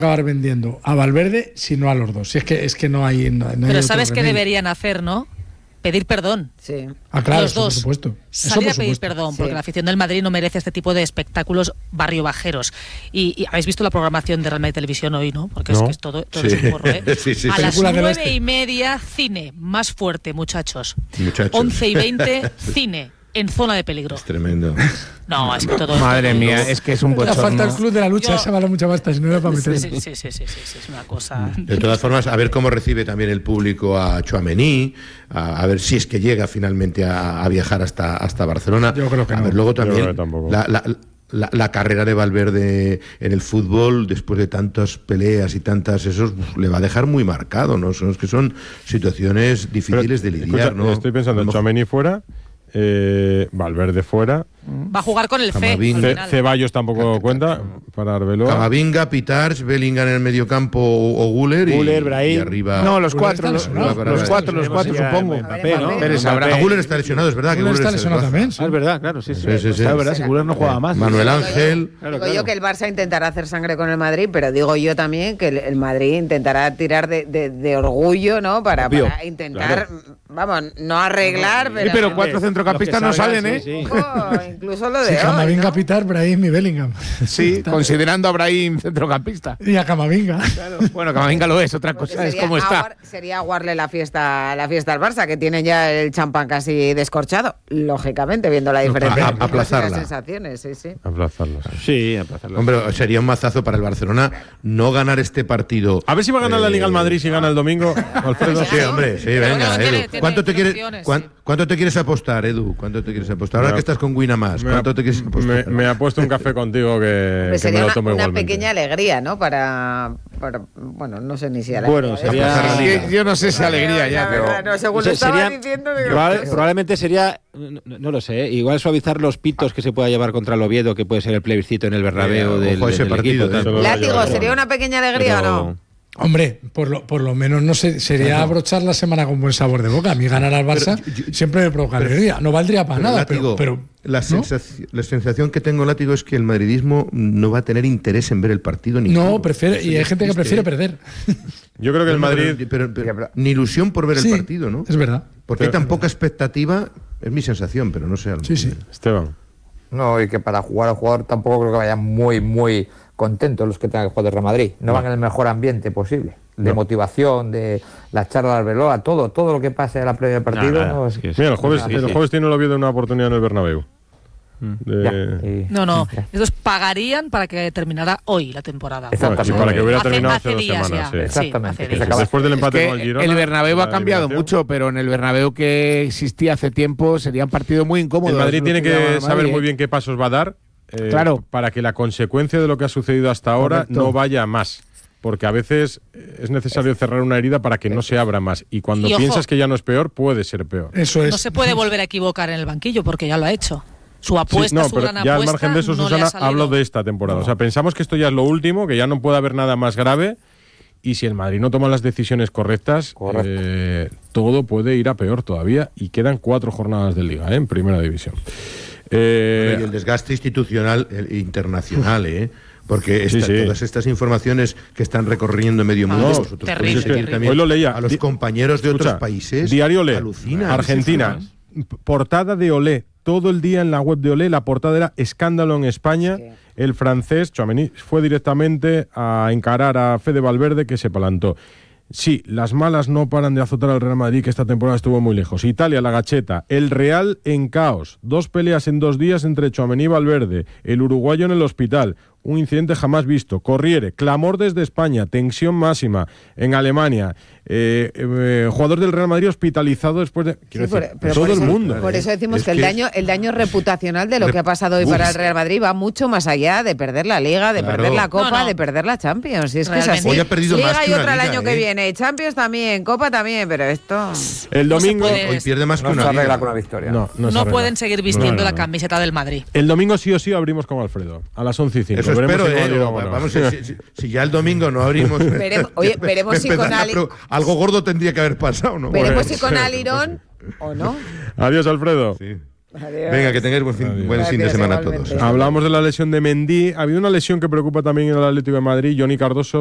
acabar vendiendo a Valverde, sino a los dos. Si es que no hay. Pero sabes qué deberían hacer, ¿no? Pedir perdón. Sí. Claro, los dos. por supuesto. Salir a pedir perdón, porque la afición del Madrid no merece este tipo de espectáculos barrio bajeros. Y habéis visto la programación de Real Madrid Televisión hoy, ¿no? Porque es que es todo es un porro, ¿eh? Sí. A las 9:30, cine, más fuerte, muchachos. 11:20, cine. En zona de peligro. Es tremendo. No, es que todo. Madre mía, es que es un bochorno. Falta el club de la lucha, esa vale mucha pasta, si no era para meter. Sí, es una cosa. De todas formas, a ver cómo recibe también el público a Tchouaméni, a ver si es que llega finalmente a viajar hasta Barcelona. Yo creo que a no. ver, luego también la carrera de Valverde en el fútbol, después de tantas peleas y tantas le va a dejar muy marcado, ¿no? Son situaciones difíciles de lidiar, escucha, ¿no? Estoy pensando en Tchouaméni fuera, Valverde fuera. Va a jugar con el Ceballos tampoco cuenta para Arbeloa. Camavinga, Pitarch, Bellingham en el mediocampo o Guller y arriba. No, los cuatro supongo. Guller está lesionado, es verdad. Guller está lesionado también. Es verdad, claro, sí. Es verdad, si Guller no juega más. Manuel Ángel. Digo yo que el Barça intentará hacer sangre con el Madrid, pero digo yo también que el Madrid intentará tirar de orgullo, ¿no? Para intentar, vamos, no arreglar, pero 4 centrocampistas no salen, ¿eh? Incluso lo de Camavinga, Pitar, Brahim y Bellingham. Sí, considerando a Brahim centrocampista. Y a Camavinga. Claro. Bueno, Camavinga lo es, otra cosa es cómo está. Sería aguarle la fiesta al Barça, que tiene ya el champán casi descorchado, lógicamente, viendo la diferencia. Aplazarla. Las sensaciones, sí. Aplazarla. Sí, aplazarla. Hombre, sería un mazazo para el Barcelona no ganar este partido. A ver si va a ganar la Liga al Madrid si gana el domingo, Alfredo. Sí, hombre, sí, venga, Edu. ¿Cuánto te quieres apostar, Edu? ¿Cuánto te quieres apostar? Ahora que estás con Winamax, ¿cuánto te quieres apostar? Me apuesto un café contigo que me lo tomo igualmente. Una pequeña alegría, ¿no? Para bueno, no sé ni si alegría. Bueno, sería... Yo no sé si alegría ya, pero... No, según lo estaba diciendo... Probablemente sería, no lo sé, igual suavizar los pitos que se pueda llevar contra el Oviedo, que puede ser el plebiscito en el Bernabéu del partido. Látigo, ¿sería una pequeña alegría o no? Hombre, por lo menos no sé, sería abrochar la semana con buen sabor de boca. A mí ganar al Barça siempre me provoca alegría. No valdría para nada, Látigo, pero la sensación que tengo, Látigo, es que el madridismo no va a tener interés en ver el partido. Prefiere, y hay gente que prefiere perder. Yo creo que el Madrid... Pero ni ilusión por ver el partido, ¿no? Es verdad. Porque hay tan poca expectativa, es mi sensación, pero no sé. Sí. Esteban. No, y que para jugar al jugador tampoco creo que vayan muy contentos los que tengan que jugar de Real Madrid. No van en el mejor ambiente posible. De motivación, de la charla de Arbeloa, todo lo que pase a la previa del partido. Mira, el jueves tiene el Oviedo una oportunidad en el Bernabéu. No, estos pagarían para que terminara hoy la temporada. Exactamente. Para que hubiera terminado hace 2 semanas. Sí. Exactamente. Después del empate con el Girona. El Bernabéu ha cambiado mucho, pero en el Bernabéu que existía hace tiempo sería un partido muy incómodo. El Madrid tiene que saber muy bien qué pasos va a dar para que la consecuencia de lo que ha sucedido hasta ahora no vaya más. Porque a veces es necesario cerrar una herida para que no se abra más. Y cuando piensas que ya no es peor, puede ser peor. Eso es. No se puede volver a equivocar en el banquillo porque ya lo ha hecho. Su apuesta, su gran apuesta. Ya al margen de eso, no Susana, hablo de esta temporada. O sea, pensamos que esto ya es lo último, que ya no puede haber nada más grave. Y si el Madrid no toma las decisiones correctas, todo puede ir a peor todavía. Y quedan 4 jornadas de Liga, en Primera División. Y el desgaste institucional internacional, porque todas estas informaciones que están recorriendo medio mundo, vosotros podéis seguir también. Hoy lo leía. A los compañeros de otros países. Diario Olé, alucina. Argentina, portada de Olé. Todo el día en la web de Olé, la portada era escándalo en España. Sí. El francés, Tchouaméni, fue directamente a encarar a Fede Valverde, que se plantó. Sí, las malas no paran de azotar al Real Madrid, que esta temporada estuvo muy lejos. Italia, la Gacheta. El Real en caos. 2 peleas en 2 días entre Tchouaméni y Valverde. El uruguayo en el hospital. Un incidente jamás visto. Corriere, clamor desde España, tensión máxima. En Alemania, jugador del Real Madrid hospitalizado después de... todo el mundo. Por eso decimos que el daño reputacional de lo que ha pasado hoy para el Real Madrid va mucho más allá de perder la Liga, de perder la Copa, de perder la Champions. Y es que es así. Hoy ha perdido Liga más y otra el Liga, año que viene. Champions también, Copa también, pero esto... El domingo... Hoy pierde más que una Liga. No se arregla Liga. con una victoria. No pueden seguir vistiendo la camiseta del Madrid. El domingo sí o sí abrimos con Alfredo, a las 11:05. Eso espero, vamos, si ya el domingo no abrimos... veremos si con algo gordo tendría que haber pasado, ¿no? Veremos si con Alirón o no. Adiós, Alfredo. Sí. Venga, que tengáis buen fin de semana a todos. Hablamos de la lesión de Mendy. Ha habido una lesión que preocupa también en el Atlético de Madrid. Johnny Cardoso